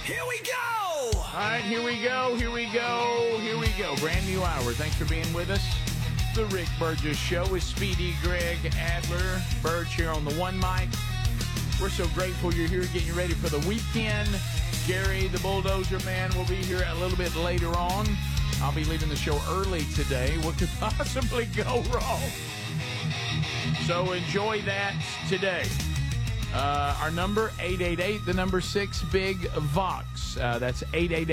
Here we go! All right, here we go. Brand new hour. Thanks for being with us. The Rick Burgess Show with Speedy, Greg, Adler, Burge here on the one mic. We're so grateful you're here getting ready for the weekend. Gary, the Bulldozer Man, will be here a little bit later on. I'll be leaving the show early today. What could possibly go wrong? So enjoy that today. Our number, 888, the number 6, Big Vox. That's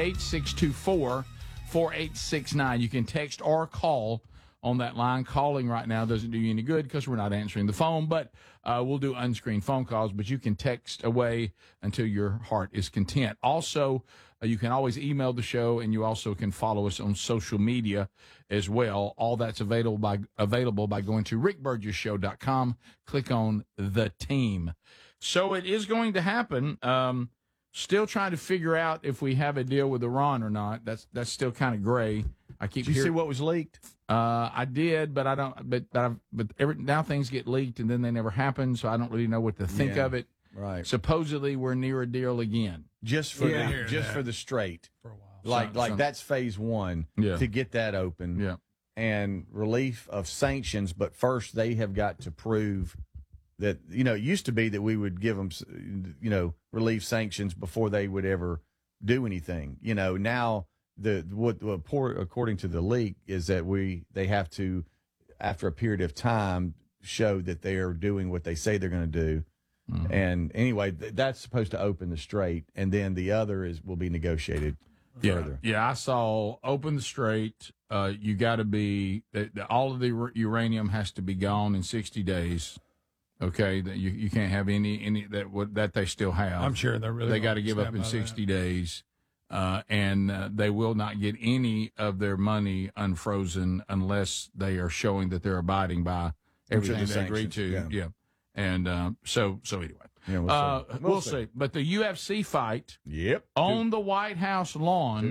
888-624-4869. You can text or call on that line. Calling right now doesn't do you any good because we're not answering the phone, but we'll do unscreened phone calls, but you can text away until your heart is content. Also, you can always email the show, and you also can follow us on social media as well. All that's available by going to rickburgesshow.com. Click on the team. So it is going to happen. Still trying to figure out if we have a deal with Iran or not. That's still kind of gray. I keep. Did you see what was leaked? I did, but I don't. But now things get leaked and then they never happen. So I don't really know what to think of it. Right. Supposedly we're near a deal again. Just for the straight. For a while. Like that's phase one to get that open. Yeah. And relief of sanctions, but first they have got to prove that, it used to be that we would give them, relief sanctions before they would ever do anything. Now according to the leak is that they have to, after a period of time, show that they are doing what they say they're going to do. Mm-hmm. And anyway, that's supposed to open the strait, and then the other will be negotiated further. Yeah, I saw open the strait. You got to be all of the uranium has to be gone in 60 days. Okay, that you can't have any that they still have. I'm sure they got to give up in 60 days, and they will not get any of their money unfrozen unless they are showing that they're abiding by everything they agreed to. Yeah. And so anyway, we'll see. But the UFC fight, on the White House lawn.